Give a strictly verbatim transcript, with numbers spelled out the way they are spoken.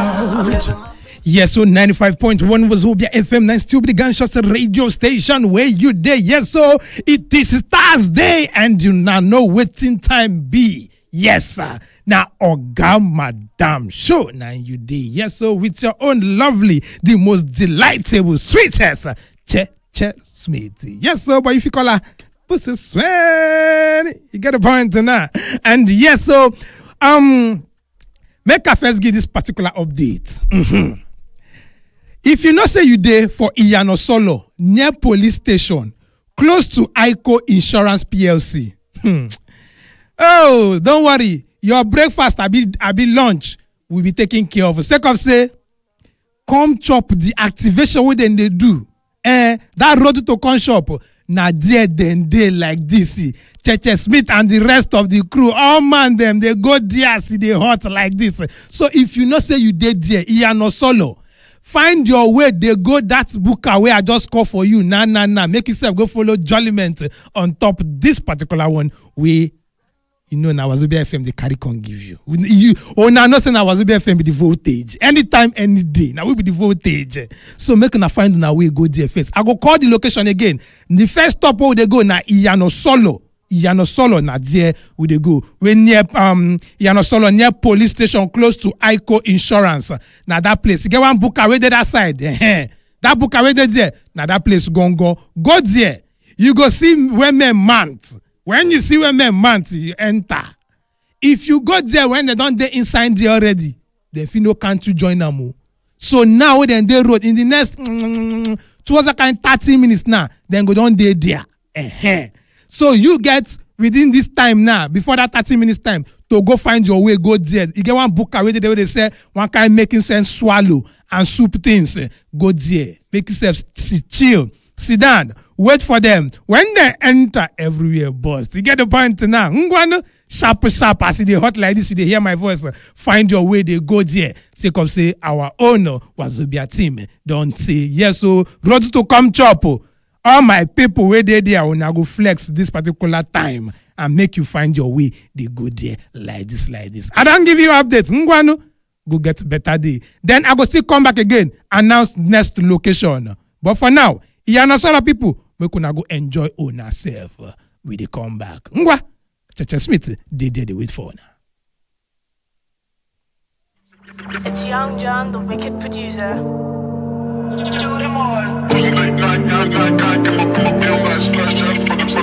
out. Yes, so ninety-five point one was Obia F M, nine still be the Gunshots radio station where you there. Yes, so it is Thursday and you now know waiting time be. Yes, sir. Now, Oga Madam Show. Now you day. Yes, so with your own lovely, the most delightful, sweetest, Che Che Smithy. Yes, so, but if you call her Pussy Swan, you get a point now. And yes, so, um, make a first give this particular update. Mm-hmm. If you know say you there for Iyano Solo, near police station, close to Ico Insurance P L C. Hmm. Oh, don't worry. Your breakfast, I be, I be lunch, will be taken care of. Second say, come chop the activation what then they do. Eh, that road to come shop. Now there then they like this. Cheche Smith and the rest of the crew, all man them, they go there, see they hot like this. So if you know say you did there, Iyano Solo, find your way, they go that book away I just call for you. Nah, nah, nah. Make yourself go follow Jolliment on top this particular one. We, you know, now Wazobia F M, the carry can give you. you oh, now not saying now Wazobia F M be the voltage. Anytime, any day. Now we be the voltage. So make una find una way go there first. I go call the location again. The first stop where they go now Iyano Solo. Iyano Solo na there we they go. We near um Iyano Solo near police station close to Ico Insurance. Now that place. You get one book away there that side. That book away there. Now that place go go. Go there. You go see women month. When you see women month, you enter. If you go there when they don't they inside there already, they feel no can't you join them. So now then they road in the next mm, towards a kind thirty minutes now, then go down there there. Uh-huh. So you get within this time now, before that thirty minutes time, to go find your way, go there. You get one book already there where they say one kind making sense swallow and soup things. Go there. Make yourself sit, chill. Sit down. Wait for them. When they enter, everywhere bust. You get the point now. Ngwano, sharp, sharp. I see they hot like this. They hear my voice. Find your way. They go there. Say, come say, our owner was Zobia team. Don't say, yes, so, road to come chop. All my people where they there will now go flex this particular time and make you find your way. They go there like this, like this. I don't give you updates. Ngwano, go get better day. Then I go still come back again, announce next location. But for now, Iyano Solo people, we can go enjoy on ourselves uh, with the comeback. Ngwa, Cheche Smith, they did it wait for now. It's Young John, the wicked producer. Late night, young guy, guy, come up, come up, real last flash, fuck up,